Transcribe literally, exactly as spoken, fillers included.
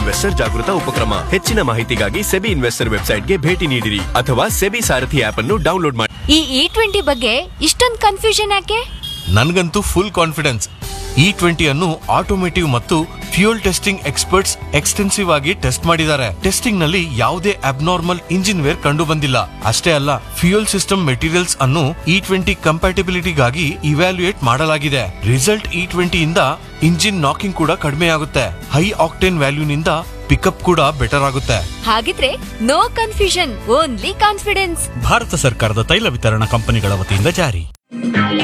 Investor ಜಾಗೃತ ಉಪಕ್ರಮ. ಹೆಚ್ಚಿನ ಮಾಹಿತಿಗಾಗಿ ಸೆಬಿ ಇನ್ವೆಸ್ಟರ್ ವೆಬ್ಸೈಟ್ಗೆ ಭೇಟಿ ನೀಡಿರಿ ಅಥವಾ ಸೆಬಿ ಸಾರಥಿ ಆಪ್ ಅನ್ನು ಡೌನ್ಲೋಡ್ ಮಾಡಿ. ಈ ಇ ಟ್ವೆಂಟಿ ಬಗ್ಗೆ ಇಷ್ಟೊಂದು ಕನ್ಫ್ಯೂಷನ್ ಯಾಕೆ? ನನ್ಗಂತೂ ಫುಲ್ ಕಾನ್ಫಿಡೆನ್ಸ್. ಇ ಟ್ವೆಂಟಿ ಅನ್ನು ಆಟೋಮೇಟಿವ್ ಮತ್ತು ಫ್ಯೂಯಲ್ ಟೆಸ್ಟಿಂಗ್ ಎಕ್ಸ್ಪರ್ಟ್ಸ್ ಎಕ್ಸ್ಟೆನ್ಸಿವ್ ಆಗಿ ಟೆಸ್ಟ್ ಮಾಡಿದ್ದಾರೆ. ಟೆಸ್ಟಿಂಗ್ ನಲ್ಲಿ ಯಾವುದೇ ಅಬ್ನಾರ್ಮಲ್ ಇಂಜಿನ್ ವೇರ್ ಕಂಡು ಬಂದಿಲ್ಲ. ಅಷ್ಟೇ ಅಲ್ಲ, ಫ್ಯೂಯಲ್ ಸಿಸ್ಟಮ್ ಮೆಟೀರಿಯಲ್ಸ್ ಅನ್ನು ಇ ಟ್ವೆಂಟಿ ಕಂಪ್ಯಾಟಿಬಿಲಿಟಿಗಾಗಿ ಇವ್ಯಾಲ್ಯೂಯೇಟ್ ಮಾಡಲಾಗಿದೆ. ರಿಸಲ್ಟ್ ಇ ಟ್ವೆಂಟಿ ಇಂದ ಇಂಜಿನ್ ನಾಕಿಂಗ್ ಕೂಡ ಕಡಿಮೆ ಆಗುತ್ತೆ. ಹೈ ಆಕ್ಟೇನ್ ವ್ಯಾಲ್ಯೂ ನಿಂದ ಪಿಕಪ್ ಕೂಡ ಬೆಟರ್ ಆಗುತ್ತೆ. ಹಾಗಿದ್ರೆ no confusion, only confidence. Bharat ಸರ್ಕಾರದ ತೈಲ ವಿತರಣಾ ಕಂಪನಿಗಳ ವತಿಯಿಂದ ಜಾರಿ.